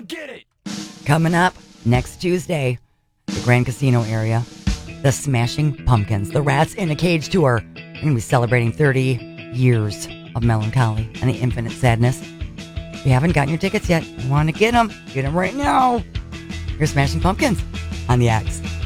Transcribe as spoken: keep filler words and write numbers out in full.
get it. Coming up next Tuesday, the Grand Casino area, the Smashing Pumpkins, the Rats in a Cage tour. We're going to be celebrating thirty years of melancholy and the infinite sadness. If you haven't gotten your tickets yet, you want to get them, get them right now. You're Smashing Pumpkins on the X.